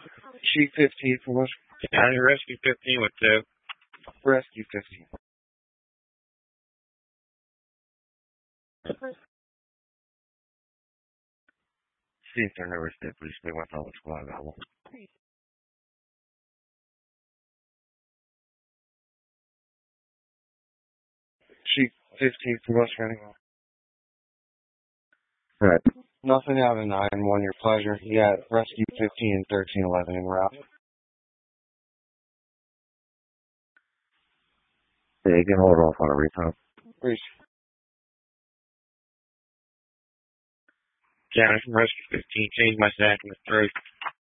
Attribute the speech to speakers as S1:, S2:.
S1: Chief 15 from us.
S2: County Rescue 15 with 2.
S1: Rescue 15. See if they're nervous there, please. We went on the squad level. Chief 15 from us, running.
S3: Right.
S1: Nothing out of 9-1, your pleasure. Yeah, Rescue 15 and 1311 en route.
S3: Yeah, you can hold off on a recon.
S1: Reach.
S2: County from Rescue 15, change my stack in the 3.